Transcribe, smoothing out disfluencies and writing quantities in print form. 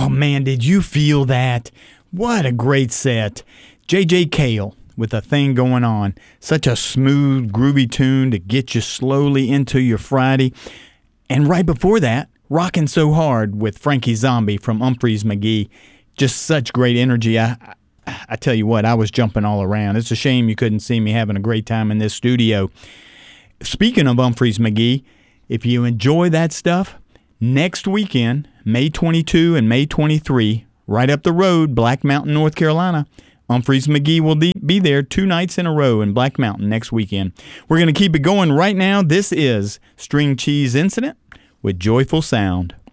Oh, man, did you feel that? What a great set. J.J. Cale with a thing going on. Such a smooth, groovy tune to get you slowly into your Friday. And right before that, Rockin' So Hard with Frankie Zombie from Umphrey's McGee. Just such great energy. I tell you what, I was jumping all around. It's a shame you couldn't see me having a great time in this studio. Speaking of Umphrey's McGee, if you enjoy that stuff, next weekend, May 22 and May 23, right up the road, Black Mountain, North Carolina, Umphrey's McGee will be there 2 nights in a row in Black Mountain next weekend. We're going to keep it going right now. This is String Cheese Incident with Joyful Sound.